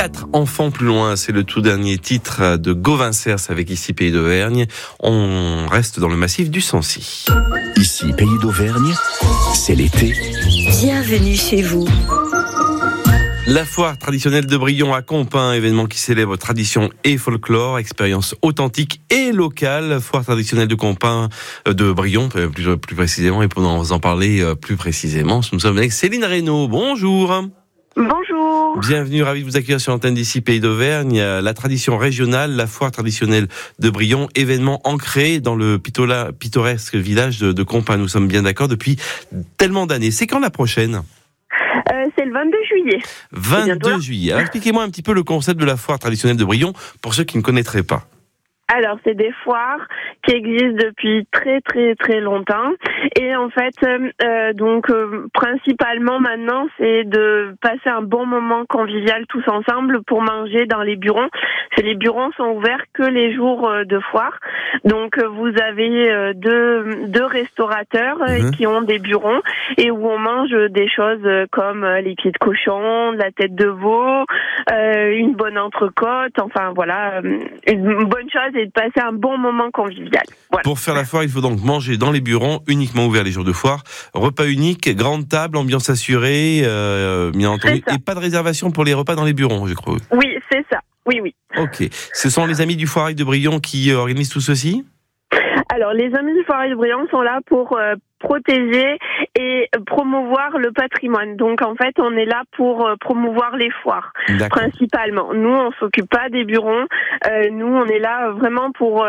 4 enfants plus loin, c'est le tout dernier titre de Gauvin Cers avec Ici Pays d'Auvergne. On reste dans le massif du Sancy. Ici Pays d'Auvergne, c'est l'été. Bienvenue chez vous. La foire traditionnelle de Brion à Compin, événement qui célèbre tradition et folklore, expérience authentique et locale. Foire traditionnelle de Compin, de Brion plus précisément, et pour nous en parler plus précisément, nous sommes avec Céline Reynaud. Bonjour. Bonjour. Bienvenue, ravi de vous accueillir sur l'antenne d'Ici Pays d'Auvergne. La tradition régionale, la foire traditionnelle de Brion, événement ancré dans le pittoresque village de Compin. Nous sommes bien d'accord depuis tellement d'années. C'est quand la prochaine ? C'est le 22 juillet. 22 juillet. Alors expliquez-moi un petit peu le concept de la foire traditionnelle de Brion pour ceux qui ne connaîtraient pas. Alors, c'est des foires qui existent depuis très très très longtemps, et en fait, principalement maintenant, c'est de passer un bon moment convivial tous ensemble pour manger dans les burons. Les burons sont ouverts que les jours de foire, donc vous avez deux restaurateurs qui ont des burons et où on mange des choses comme les pieds de cochon, de la tête de veau, une bonne entrecôte, enfin voilà, une bonne chose. Et de passer un bon moment convivial. Voilà. Pour faire la foire, il faut donc manger dans les burons, uniquement ouverts les jours de foire. Repas unique, grande table, ambiance assurée, bien entendu. Et pas de réservation pour les repas dans les burons, je crois. Oui, c'est ça. Oui. Ok. Ce sont les amis du Foirail de Brion qui organisent tout ceci ? Alors, les amis du Foirail de Brion sont là pour protéger et promouvoir le patrimoine. Donc, en fait, on est là pour promouvoir les foires, principalement. Nous, on s'occupe pas des burons. Nous, on est là vraiment pour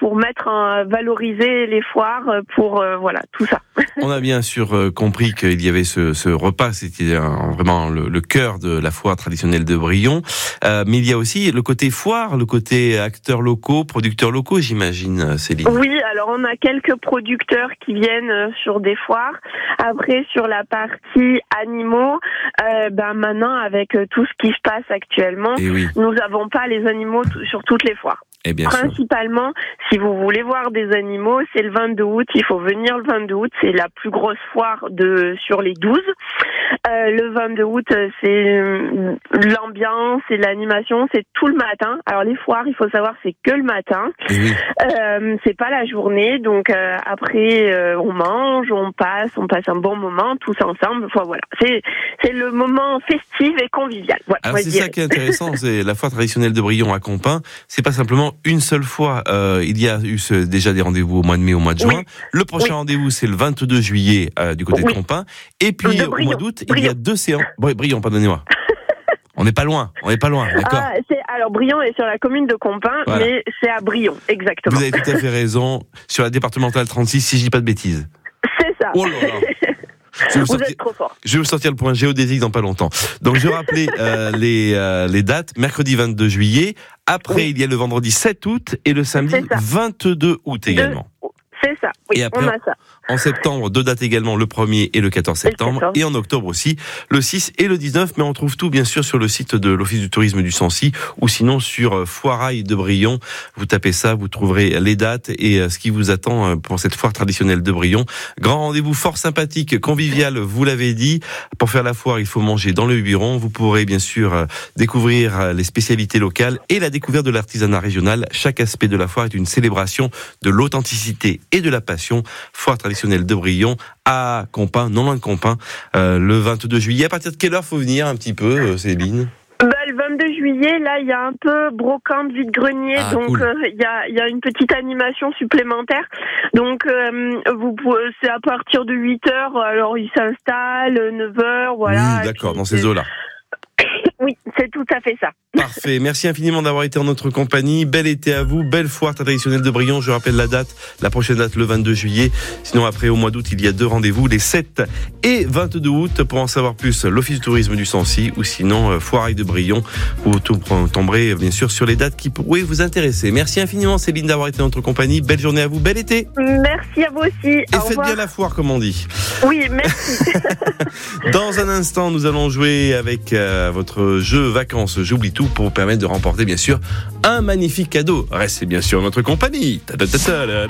valoriser les foires, voilà, tout ça. On a bien sûr compris qu'il y avait ce repas, c'était vraiment le cœur de la foire traditionnelle de Brion. Mais il y a aussi le côté foire, le côté acteurs locaux, producteurs locaux, j'imagine, Céline. Oui, alors on a quelques producteurs qui viennent sur des foires. Après, sur la partie animaux, maintenant, avec tout ce qui se passe actuellement, nous n'avons pas les animaux sur toutes les foires. Et bien principalement, si vous voulez voir des animaux, c'est le 22 août. Il faut venir le 22 août. C'est la plus grosse foire sur les 12. Le 22 août, c'est l'ambiance, c'est l'animation, c'est tout le matin. Alors les foires, il faut savoir, c'est que le matin. C'est pas la journée. Donc après, on mange, on passe un bon moment tous ensemble. Enfin voilà, c'est le moment festif et convivial. Voilà, alors c'est ça qui est intéressant, c'est la foire traditionnelle de Brion à Compin. C'est pas simplement une seule fois. Il y a eu déjà des rendez-vous au mois de mai, au mois de juin. Le prochain rendez-vous, c'est le 22 juillet du côté de Compin. Et puis au mois d'août, il y a 2 séances. Brion, pardonnez-moi. On n'est pas loin, d'accord. Alors Brion est sur la commune de Compin, mais c'est à Brion, exactement. Vous avez tout à fait raison. Sur la départementale 36, si je dis pas de bêtises. C'est ça. Oh là là. Vous êtes trop fort. Je vais vous sortir le point géodésique dans pas longtemps. Donc je rappelais les dates. Mercredi 22 juillet. Après, il y a le vendredi 7 août et le samedi 22 août également. C'est ça, oui, et après, on a ça. En septembre, 2 dates également, le 1er et le 14 septembre. Et en octobre aussi, le 6 et le 19. Mais on trouve tout, bien sûr, sur le site de l'Office du tourisme du Sancy ou sinon sur Foirail de Brion. Vous tapez ça, vous trouverez les dates et ce qui vous attend pour cette foire traditionnelle de Brion. Grand rendez-vous fort sympathique, convivial, vous l'avez dit. Pour faire la foire, il faut manger dans le buron. Vous pourrez, bien sûr, découvrir les spécialités locales et la découverte de l'artisanat régional. Chaque aspect de la foire est une célébration de l'authenticité et de la passion. Foire traditionnelle de Brion à Compin, non loin de Compin, le 22 juillet. À partir de quelle heure faut venir un petit peu, Céline ? Le 22 juillet, là, il y a un peu brocante, vide-grenier, donc il y a une petite animation supplémentaire. Donc, c'est à partir de 8h, alors il s'installe, 9h, voilà. Oui, d'accord, dans ces eaux-là. Oui, c'est tout à fait ça. Parfait. Merci infiniment d'avoir été en notre compagnie. Bel été à vous. Belle foire traditionnelle de Brion. Je rappelle la date. La prochaine date, le 22 juillet. Sinon, après, au mois d'août, il y a 2 rendez-vous, les 7 et 22 août. Pour en savoir plus, l'Office du tourisme du Sancy ou sinon, Foirail de Brion. Vous tomberez, bien sûr, sur les dates qui pourraient vous intéresser. Merci infiniment, Céline, d'avoir été en notre compagnie. Belle journée à vous. Bel été. Merci à vous aussi. Et faites bien la foire, comme on dit. Oui, merci. Dans un instant, nous allons jouer avec votre jeu vacances. J'oublie tout pour vous permettre de remporter, bien sûr, un magnifique cadeau. Restez bien sûr en notre compagnie.